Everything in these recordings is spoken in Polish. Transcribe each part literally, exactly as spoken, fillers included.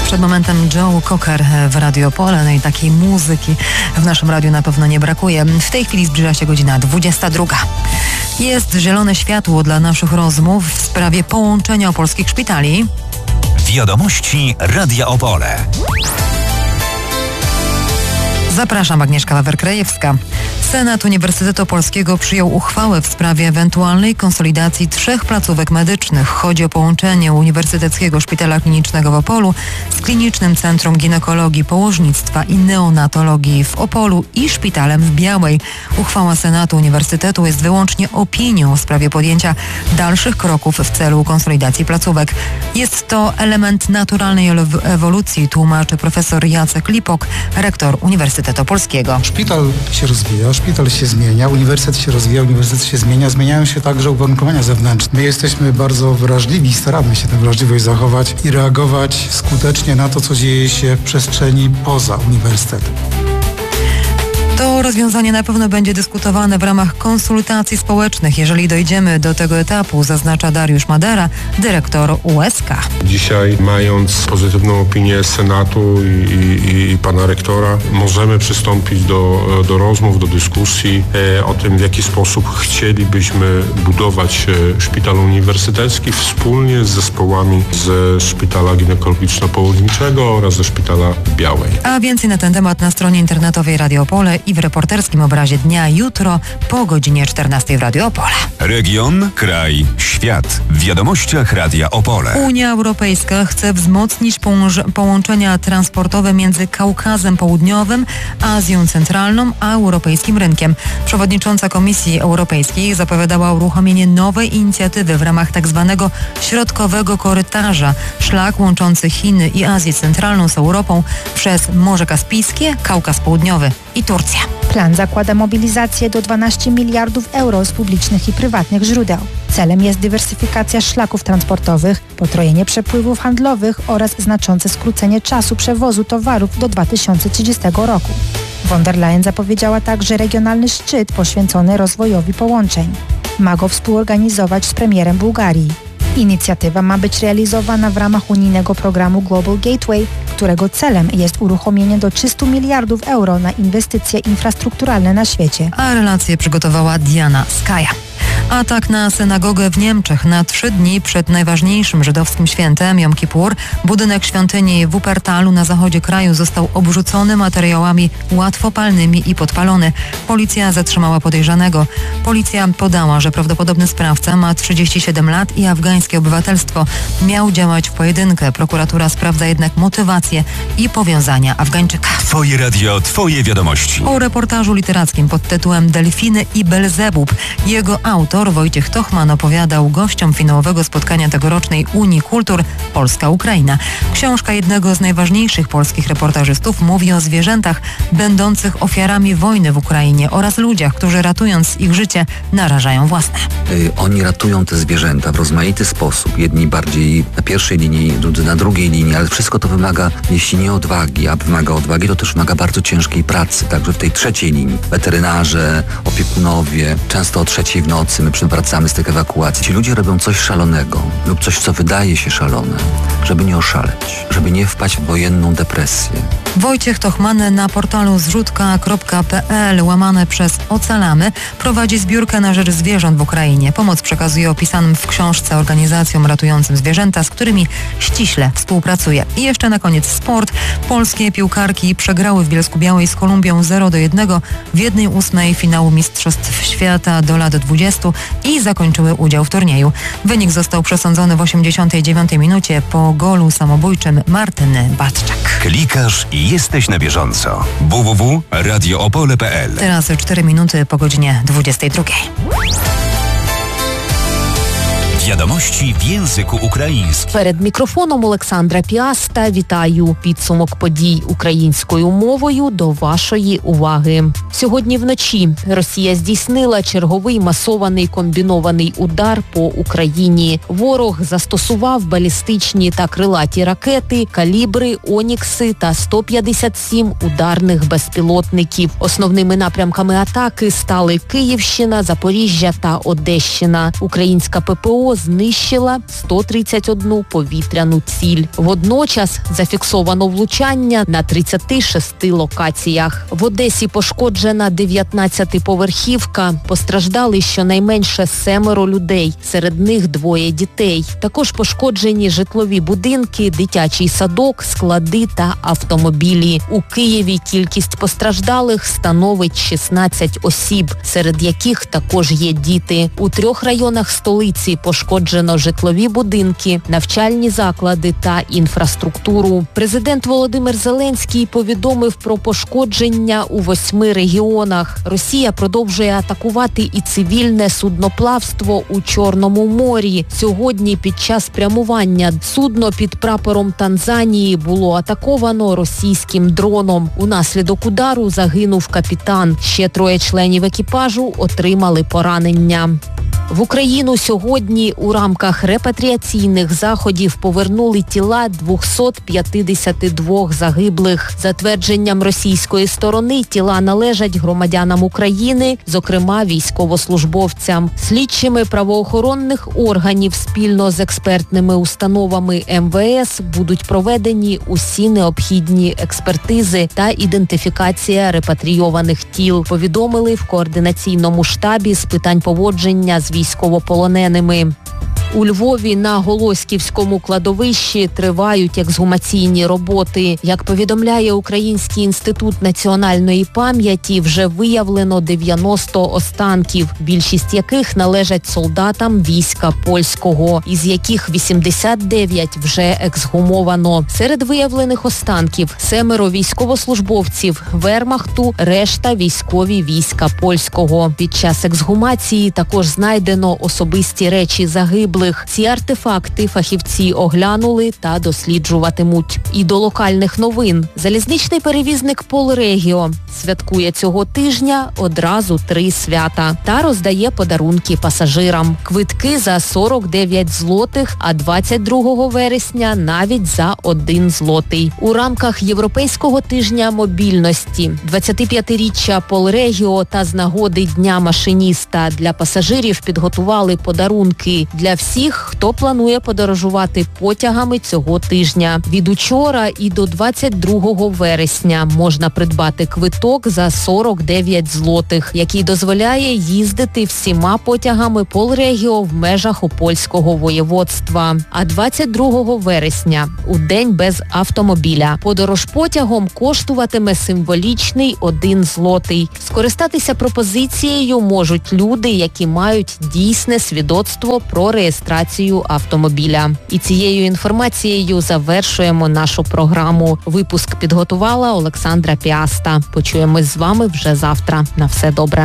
Przed momentem Joe Cocker w Radio Opole. No i takiej muzyki w naszym radiu na pewno nie brakuje. W tej chwili zbliża się godzina dwudziesta druga. Jest zielone światło dla naszych rozmów w sprawie połączenia opolskich szpitali. Wiadomości Radia Opole. Zapraszam, Agnieszka Wawer-Krajewska. Senat Uniwersytetu Opolskiego przyjął uchwałę w sprawie ewentualnej konsolidacji trzech placówek medycznych. Chodzi o połączenie Uniwersyteckiego Szpitala Klinicznego w Opolu z Klinicznym Centrum Ginekologii, Położnictwa i Neonatologii w Opolu i Szpitalem w Białej. Uchwała Senatu Uniwersytetu jest wyłącznie opinią w sprawie podjęcia dalszych kroków w celu konsolidacji placówek. Jest to element naturalnej ewolucji, tłumaczy profesor Jacek Lipok, rektor Uniwersytetu Opolskiego. Szpital się rozwija, szpital się zmienia, uniwersytet się rozwija, uniwersytet się zmienia, zmieniają się także uwarunkowania zewnętrzne. My jesteśmy bardzo wrażliwi, staramy się tę wrażliwość zachować i reagować skutecznie na to, co dzieje się w przestrzeni poza uniwersytetem. To rozwiązanie na pewno będzie dyskutowane w ramach konsultacji społecznych, jeżeli dojdziemy do tego etapu, zaznacza Dariusz Madera, dyrektor U S K. Dzisiaj, mając pozytywną opinię Senatu i, i, i pana rektora, możemy przystąpić do, do rozmów, do dyskusji e, o tym, w jaki sposób chcielibyśmy budować e, szpital uniwersytecki wspólnie z zespołami ze Szpitala Ginekologiczno-Położniczego oraz ze Szpitala Białej. A więcej na ten temat na stronie internetowej Radio Opole i w reporterskim obrazie dnia jutro po godzinie czternastej w Radio Opole. Region, kraj, świat. W wiadomościach Radia Opole. Unia Europejska chce wzmocnić połącz- połączenia transportowe między Kaukazem Południowym, Azją Centralną a europejskim rynkiem. Przewodnicząca Komisji Europejskiej zapowiadała uruchomienie nowej inicjatywy w ramach tzw. środkowego korytarza, szlak łączący Chiny i Azję Centralną z Europą przez Morze Kaspijskie, Kaukaz Południowy i Turcję. Plan zakłada mobilizację do dwanaście miliardów euro z publicznych i prywatnych źródeł. Celem jest dywersyfikacja szlaków transportowych, potrojenie przepływów handlowych oraz znaczące skrócenie czasu przewozu towarów do dwa tysiące trzydziestego roku. Von der Leyen zapowiedziała także regionalny szczyt poświęcony rozwojowi połączeń. Ma go współorganizować z premierem Bułgarii. Inicjatywa ma być realizowana w ramach unijnego programu Global Gateway, którego celem jest uruchomienie do trzystu miliardów euro na inwestycje infrastrukturalne na świecie. A relację przygotowała Diana Skaja. Atak na synagogę w Niemczech na trzy dni przed najważniejszym żydowskim świętem Jom Kippur. Budynek świątyni w Wuppertalu na zachodzie kraju został obrzucony materiałami łatwopalnymi i podpalony. Policja zatrzymała podejrzanego. Policja podała, że prawdopodobny sprawca ma trzydzieści siedem lat i afgańskie obywatelstwo. Miał działać w pojedynkę. Prokuratura sprawdza jednak motywację i powiązania Afgańczyka. Twoje radio, twoje wiadomości. O reportażu literackim pod tytułem Delfiny i Belzebub. Jego autor Wojciech Tochman opowiadał gościom finałowego spotkania tegorocznej Unii Kultur Polska-Ukraina. Książka jednego z najważniejszych polskich reportażystów mówi o zwierzętach będących ofiarami wojny w Ukrainie oraz ludziach, którzy ratując ich życie narażają własne. Yy, oni ratują te zwierzęta w rozmaity sposób. Jedni bardziej na pierwszej linii, drudzy na drugiej linii, ale wszystko to wymaga, jeśli nie odwagi, a wymaga odwagi, to też wymaga bardzo ciężkiej pracy. Także w tej trzeciej linii weterynarze, opiekunowie, często o trzeciej w nocy my przywracamy z tych ewakuacji. Ci ludzie robią coś szalonego lub coś, co wydaje się szalone, żeby nie oszaleć, żeby nie wpaść w wojenną depresję. Wojciech Tochman na portalu zrzutka kropka pe el łamane przez Ocalamy prowadzi zbiórkę na rzecz zwierząt w Ukrainie. Pomoc przekazuje opisanym w książce organizacjom ratującym zwierzęta, z którymi ściśle współpracuje. I jeszcze na koniec sport. Polskie piłkarki przegrały w Bielsku-Białej z Kolumbią zero do jednego w jednej ósmej finału Mistrzostw Świata do lat dwudziestu i zakończyły udział w turnieju. Wynik został przesądzony w osiemdziesiątej dziewiątej minucie po golu samobójczym Martyny Batczak. Klikasz i jesteś na bieżąco. w w w kropka radio opole kropka pe el. Teraz cztery minuty po godzinie dwudziestej drugiej. Wiadomości w języku ukraińskim. Перед мікрофоном Олександра Піаста вітаю. Підсумок подій українською мовою до вашої уваги. Сьогодні вночі Росія здійснила черговий масований комбінований удар по Україні. Ворог застосував балістичні та крилаті ракети, калібри, онікси та сто п'ятдесят сім ударних безпілотників. Основними напрямками атаки стали Київщина, Запоріжжя та Одещина. Українська ППО ППО знищила сто тридцять одну повітряну ціль. Водночас зафіксовано влучання на тридцяти шести локаціях. В Одесі пошкоджена дев'ятнадцятиповерхівка. Постраждали щонайменше семеро людей, серед них двоє дітей. Також пошкоджені житлові будинки, дитячий садок, склади та автомобілі. У Києві кількість постраждалих становить шістнадцять осіб, серед яких також є діти. У трьох районах столиці пошкоджено житлові будинки, навчальні заклади та інфраструктуру. Президент Володимир Зеленський повідомив про пошкодження у восьми регіонах. Росія продовжує атакувати і цивільне судноплавство у Чорному морі. Сьогодні під час прямування судно під прапором Танзанії було атаковано російським дроном. Унаслідок удару загинув капітан. Ще троє членів екіпажу отримали поранення. В Україну сьогодні у рамках репатріаційних заходів повернули тіла двохсот п'ятдесят два загиблих. За твердженням російської сторони, тіла належать громадянам України, зокрема військовослужбовцям. Слідчими правоохоронних органів спільно з експертними установами ем ве ес будуть проведені усі необхідні експертизи та ідентифікація репатрійованих тіл, повідомили в координаційному штабі з питань поводження з військовополоненими. У Львові на Голосківському кладовищі тривають ексгумаційні роботи. Як повідомляє Український інститут національної пам'яті, вже виявлено дев'яносто останків, більшість яких належать солдатам війська польського, із яких вісімдесят дев'ять вже ексгумовано. Серед виявлених останків семеро військовослужбовців Вермахту, решта військові війська польського. Під час ексгумації також знайдено особисті речі загиблих. Ці артефакти фахівці оглянули та досліджуватимуть. І до локальних новин. Залізничний перевізник Полрегіо святкує цього тижня одразу три свята та роздає подарунки пасажирам. Квитки за сорок дев'ять злотих, а двадцять другого вересня навіть за один злотий. У рамках Європейського тижня мобільності двадцятип'ятиріччя Полрегіо та з нагоди Дня машиніста для пасажирів підготували подарунки для всіх, хто планує подорожувати потягами цього тижня. Від учора і до двадцять другого вересня можна придбати квиток за сорок дев'ять злотих, який дозволяє їздити всіма потягами Полрегіо в межах Опольського воєводства. А двадцять другого вересня, у день без автомобіля, подорож потягом коштуватиме символічний один злотий. Скористатися пропозицією можуть люди, які мають дійсне свідоцтво про реєстрацію автомобіля. І цією інформацією завершуємо нашу програму. Випуск підготувала Олександра Піаста. Почуємось з вами вже завтра. На все добре.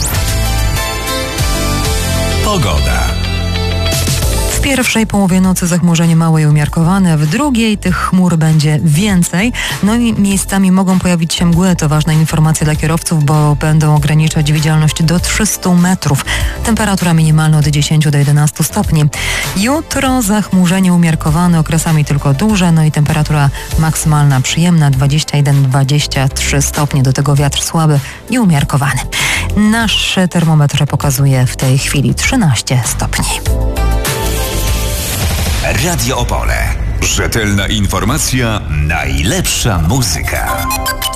Pogoda. W pierwszej połowie nocy zachmurzenie małe i umiarkowane, w drugiej tych chmur będzie więcej, no i miejscami mogą pojawić się mgły. To ważna informacja dla kierowców, bo będą ograniczać widzialność do trzystu metrów. Temperatura minimalna od dziesięciu do jedenastu stopni. Jutro zachmurzenie umiarkowane, okresami tylko duże, no i temperatura maksymalna przyjemna dwadzieścia jeden do dwudziestu trzech stopni, do tego wiatr słaby i umiarkowany. Nasz termometr pokazuje w tej chwili trzynaście stopni. Radio Opole. Rzetelna informacja, najlepsza muzyka.